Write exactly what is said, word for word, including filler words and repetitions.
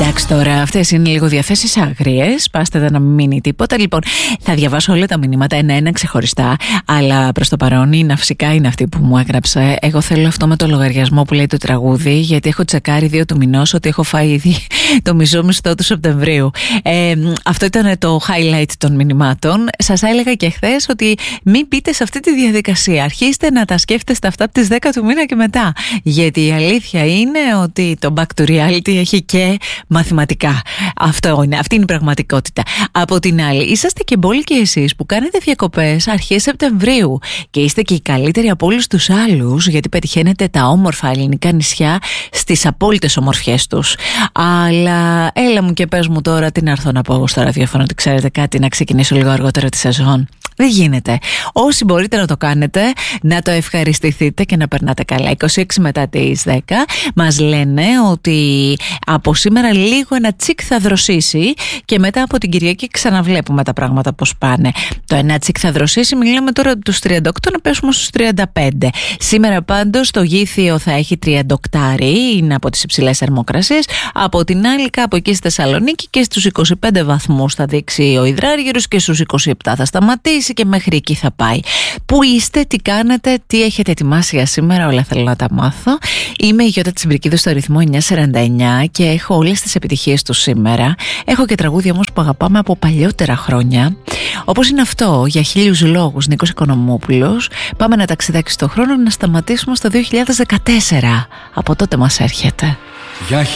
Εντάξει τώρα, αυτές είναι λίγο διαθέσεις άγριες. Πάστε εδώ να μην μείνει τίποτα. Λοιπόν, θα διαβάσω όλα τα μηνύματα ένα-ένα ξεχωριστά. Αλλά προς το παρόν η Ναυσικά είναι αυτή που μου έγραψε. Εγώ θέλω αυτό με το λογαριασμό που λέει το τραγούδι, γιατί έχω τσεκάρει δύο του μηνός ότι έχω φάει ήδη το μισό μισθό του Σεπτεμβρίου. Ε, αυτό ήταν το highlight των μηνυμάτων. Σας έλεγα και χθες ότι μην πείτε σε αυτή τη διαδικασία. Αρχίστε να τα σκέφτεστε αυτά από τις δέκα του μήνα και μετά. Γιατί η αλήθεια είναι ότι το back to reality έχει και μαθηματικά. Αυτό είναι, αυτή είναι η πραγματικότητα. Από την άλλη, είσαστε και μπόλικοι εσείς που κάνετε διακοπές αρχές Σεπτεμβρίου και είστε και οι καλύτεροι από όλους τους άλλους, γιατί πετυχαίνετε τα όμορφα ελληνικά νησιά στις απόλυτες ομορφιές τους. Αλλά έλα μου και πες μου τώρα τι να έρθω να πω εγώ στο ραδιόφωνο, ότι ξέρετε κάτι, να ξεκινήσω λίγο αργότερα τη σεζόν. Δεν γίνεται. Όσοι μπορείτε να το κάνετε, να το ευχαριστηθείτε και να περνάτε καλά. είκοσι έξι μετά τις δέκα μας λένε ότι από σήμερα λίγο ένα τσικ θα δροσίσει και μετά από την Κυριακή ξαναβλέπουμε τα πράγματα πώς πάνε. Το ένα τσικ θα δροσίσει, μιλάμε τώρα τους τριάντα οκτώ να πέσουμε στους τριάντα πέντε. Σήμερα πάντως το Γήθιο θα έχει τριάντα οκτώ, είναι από τις υψηλές θερμοκρασίες. Από την άλλη κάπου εκεί στη Θεσσαλονίκη και στους είκοσι πέντε βαθμούς θα δείξει ο υδράργυρος και στους είκοσι επτά θα σταματήσει και μέχρι εκεί θα πάει. Πού είστε, τι κάνετε, τι έχετε ετοιμάσει για σήμερα, όλα θέλω να τα μάθω. Είμαι η Γιώτα Τσιμπρικίδου στο ρυθμό εννιακόσια σαράντα εννιά και έχω όλες τις επιτυχίες του σήμερα. Έχω και τραγούδια όμως που αγαπάμε από παλιότερα χρόνια, όπως είναι αυτό, για χίλιους λόγους, Νίκος Οικονομόπουλος. Πάμε ένα ταξιδάκι στον χρόνο, να σταματήσουμε στο δύο χιλιάδες δεκατέσσερα. Από τότε μας έρχεται. Για